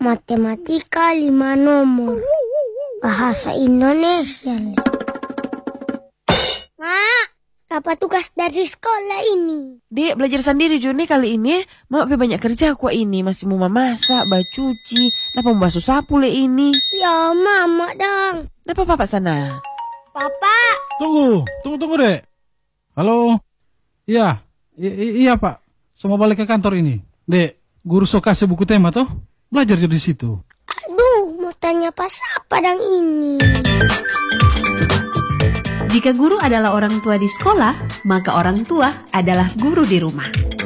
Matematika 5 nomor. Bahasa Indonesia. Mak, apa tugas dari sekolah ini? Dek, belajar sendiri Juni kali ini. Mak banyak kerja aku ini. Masih mau memasak, cuci. Napa mau basuh sapu le ini? Ya, mama dong. Napa papa sana? Papa. Tunggu dek. Halo. Iya pak. Saya mau balik ke kantor ini. Dek, guru so kasih buku tema toh. Belajar di situ. Aduh, mau tanya pas apa dang ini? Jika guru adalah orang tua di sekolah, maka orang tua adalah guru di rumah.